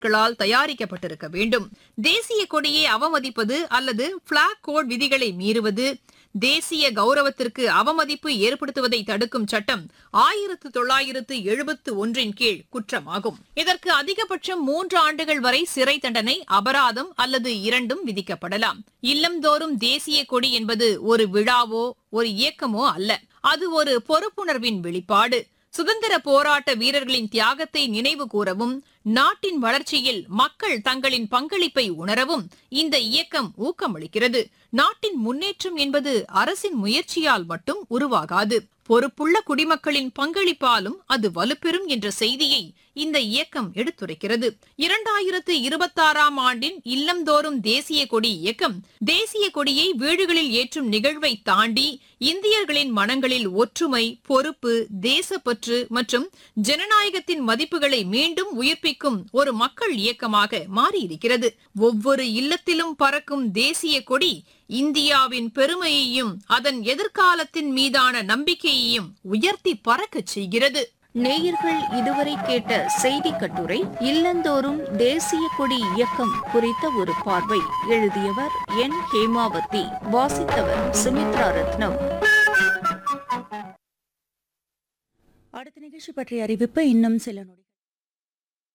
பொருட்களால் தயாரிக்கப்பட்டிருக்க வேண்டும். தேசிய கொடியை அவமதிப்பது அல்லது பிளாக் கோட் விதிகளை மீறுவது, தேசிய கௌரவத்திற்கு அவமதிப்பு ஏற்படுத்துவதை தடுக்கும் சட்டம் 1971 கீழ் குற்றமாகும். இதற்கு அதிகபட்சம் 3 ஆண்டுகள் வரை சிறை தண்டனை, அபராதம் அல்லது இரண்டும் விதிக்கப்படலாம். இல்லம்தோறும் தேசிய கொடி என்பது ஒரு விழாவோ ஒரு இயக்கமோ அல்ல, அது ஒரு பொறுப்புணர்வின் வெளிப்பாடு. சுதந்திர போராட்ட வீரர்களின் தியாகத்தை நினைவு கூறவும், நாட்டின் வளர்ச்சியில் மக்கள் தங்களின் பங்களிப்பை உணரவும் இந்த இயக்கம் ஊக்கமளிக்கிறது. நாட்டின் முன்னேற்றம் என்பது அரசின் முயற்சியால் மட்டும் உருவாகாது, பொறுப்புள்ள குடிமக்களின் பங்களிப்பாலும் அது வலுப்பெறும் என்ற செய்தியை இந்த இயக்கம் எடுத்துரைக்கிறது. 2026ஆம் ஆண்டின் இல்லம்தோறும் தேசிய கொடி இயக்கம் தேசிய கொடியை வீடுகளில் ஏற்றும் நிகழ்வை தாண்டி இந்தியர்களின் மனங்களில் ஒற்றுமை, பொறுப்பு, தேசப்பற்று மற்றும் ஜனநாயகத்தின் மதிப்புகளை மீண்டும் உயிர்ப்பிக்கும் ஒரு மக்கள் இயக்கமாக மாறியிருக்கிறது. ஒவ்வொரு இல்லத்திலும் பறக்கும் தேசிய கொடி இந்தியாவின் பெருமையையும் அதன் எதிர்காலத்தின் மீதான நம்பிக்கையையும் உயர்த்தி பறக்கச் செய்கிறது. நேயர்கள் இதுவரை கேட்ட செய்தி கட்டுரை இல்லந்தோறும் தேசிய கொடி இயக்கம் குறித்த ஒரு பார்வை. எழுதியவர் என். ஹேமாவதி. வாசித்தவர் சுமித்ரா ரத்னம். அடுத்த நிகழ்ச்சி பற்றிய அறிவிப்பு இன்னும் சில நொடி.